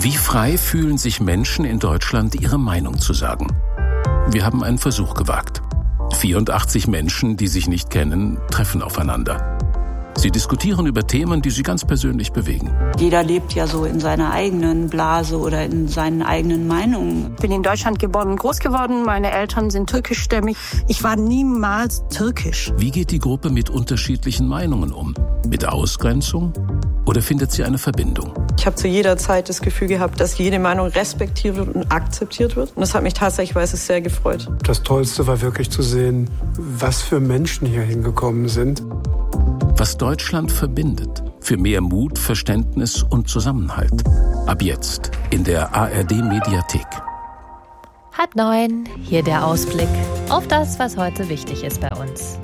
Wie frei fühlen sich Menschen in Deutschland, ihre Meinung zu sagen? Wir haben einen Versuch gewagt. 84 Menschen, die sich nicht kennen, treffen aufeinander. Sie diskutieren über Themen, die sie ganz persönlich bewegen. Jeder lebt ja so in seiner eigenen Blase oder in seinen eigenen Meinungen. Ich bin in Deutschland geboren und groß geworden. Meine Eltern sind türkischstämmig. Ich war niemals türkisch. Wie geht die Gruppe mit unterschiedlichen Meinungen um? Mit Ausgrenzung? Oder findet sie eine Verbindung? Ich habe zu jeder Zeit das Gefühl gehabt, dass jede Meinung respektiert wird und akzeptiert wird. Und das hat mich tatsächlich sehr gefreut. Das Tollste war wirklich zu sehen, was für Menschen hier hingekommen sind. Was Deutschland verbindet. Für mehr Mut, Verständnis und Zusammenhalt. Ab jetzt in der ARD-Mediathek. 8:30, hier der Ausblick auf das, was heute wichtig ist bei uns.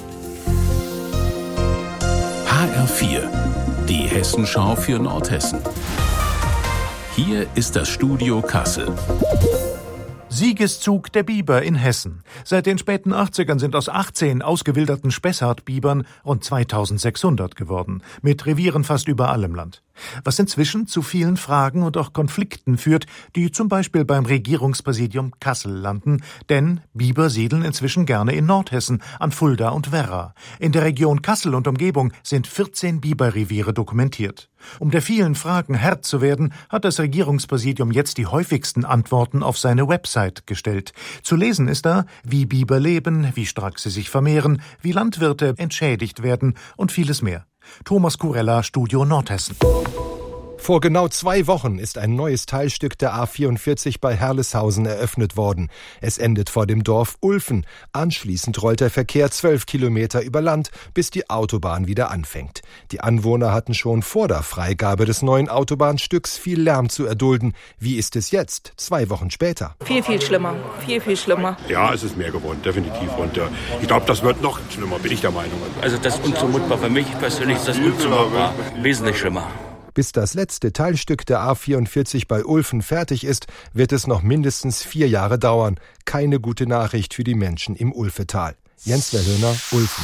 HR4, die Hessenschau für Nordhessen. Hier ist das Studio Kassel. Siegeszug der Biber in Hessen. Seit den späten 80ern sind aus 18 ausgewilderten Spessart-Bibern rund 2600 geworden, mit Revieren fast überall im Land. Was inzwischen zu vielen Fragen und auch Konflikten führt, die zum Beispiel beim Regierungspräsidium Kassel landen, denn Biber siedeln inzwischen gerne in Nordhessen, an Fulda und Werra. In der Region Kassel und Umgebung sind 14 Biberreviere dokumentiert. Um der vielen Fragen Herr zu werden, hat das Regierungspräsidium jetzt die häufigsten Antworten auf seine Website gestellt. Zu lesen ist da, wie Biber leben, wie stark sie sich vermehren, wie Landwirte entschädigt werden und vieles mehr. Thomas Kurella, Studio Nordhessen. Vor genau 2 Wochen ist ein neues Teilstück der A44 bei Herleshausen eröffnet worden. Es endet vor dem Dorf Ulfen. Anschließend rollt der Verkehr 12 Kilometer über Land, bis die Autobahn wieder anfängt. Die Anwohner hatten schon vor der Freigabe des neuen Autobahnstücks viel Lärm zu erdulden. Wie ist es jetzt, 2 Wochen später? Viel schlimmer. Viel schlimmer. Ja, es ist mehr geworden, definitiv. Und ich glaube, das wird noch schlimmer, bin ich der Meinung. Also das ist unzumutbar. Für mich persönlich ist das unzumutbar. Wesentlich schlimmer. Bis das letzte Teilstück der A44 bei Ulfen fertig ist, wird es noch mindestens 4 Jahre dauern. Keine gute Nachricht für die Menschen im Ulfetal. Jens Verhöhner, Ulfen.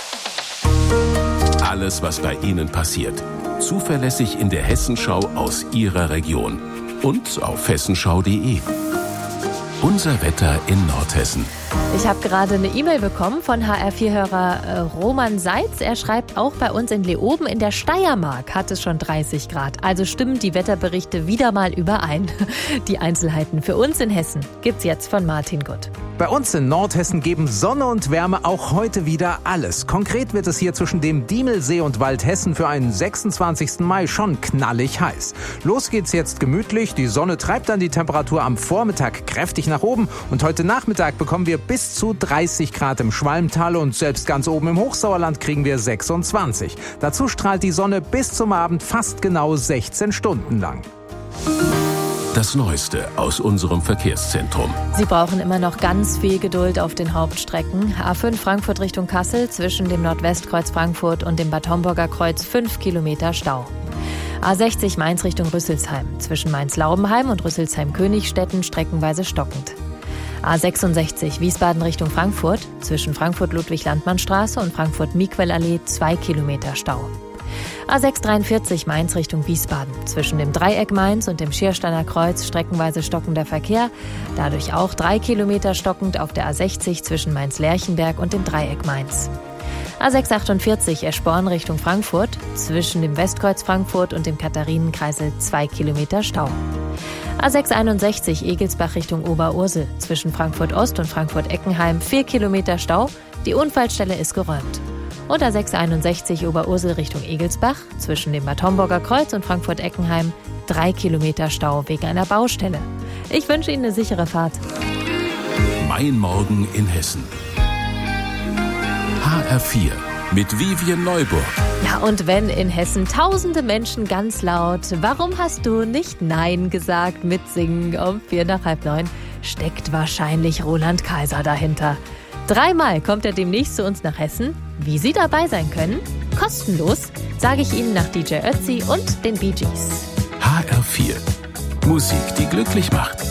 Alles, was bei Ihnen passiert. Zuverlässig in der Hessenschau aus Ihrer Region. Und auf hessenschau.de. Unser Wetter in Nordhessen. Ich habe gerade eine E-Mail bekommen von HR4-Hörer Roman Seitz. Er schreibt, auch bei uns in Leoben in der Steiermark hat es schon 30 Grad. Also stimmen die Wetterberichte wieder mal überein. Die Einzelheiten für uns in Hessen gibt's jetzt von Martin Gutt. Bei uns in Nordhessen geben Sonne und Wärme auch heute wieder alles. Konkret wird es hier zwischen dem Diemelsee und Waldhessen für einen 26. Mai schon knallig heiß. Los geht's jetzt gemütlich. Die Sonne treibt dann die Temperatur am Vormittag kräftig nach oben. Und heute Nachmittag bekommen wir bis zu 30 Grad im Schwalmtal und selbst ganz oben im Hochsauerland kriegen wir 26. Dazu strahlt die Sonne bis zum Abend fast genau 16 Stunden lang. Das Neueste aus unserem Verkehrszentrum. Sie brauchen immer noch ganz viel Geduld auf den Hauptstrecken. A5 Frankfurt Richtung Kassel zwischen dem Nordwestkreuz Frankfurt und dem Bad Homburger Kreuz 5 Kilometer Stau. A60 Mainz Richtung Rüsselsheim zwischen Mainz-Laubenheim und Rüsselsheim-Königstetten streckenweise stockend. A66 Wiesbaden Richtung Frankfurt zwischen Frankfurt-Ludwig-Landmann-Straße und Frankfurt-Miquel-Allee 2 Kilometer Stau. A643 Mainz Richtung Wiesbaden zwischen dem Dreieck Mainz und dem Schiersteiner Kreuz streckenweise stockender Verkehr, dadurch auch 3 Kilometer stockend auf der A60 zwischen Mainz-Lerchenberg und dem Dreieck Mainz. A648 Eschborn Richtung Frankfurt zwischen dem Westkreuz Frankfurt und dem Katharinenkreisel 2 Kilometer Stau. A661 Egelsbach Richtung Oberursel zwischen Frankfurt Ost und Frankfurt-Eckenheim 4 Kilometer Stau, die Unfallstelle ist geräumt. Und A661 Oberursel Richtung Egelsbach zwischen dem Bad Homburger Kreuz und Frankfurt-Eckenheim 3 Kilometer Stau wegen einer Baustelle. Ich wünsche Ihnen eine sichere Fahrt. Mein Morgen in Hessen. HR4 mit Vivian Neuburg. Ja, und wenn in Hessen tausende Menschen ganz laut "Warum hast du nicht Nein gesagt?" mitsingen um 8:45, steckt wahrscheinlich Roland Kaiser dahinter. 3-mal kommt er demnächst zu uns nach Hessen. Wie Sie dabei sein können? Kostenlos, sage ich Ihnen nach DJ Ötzi und den Bee Gees. HR4. Musik, die glücklich macht.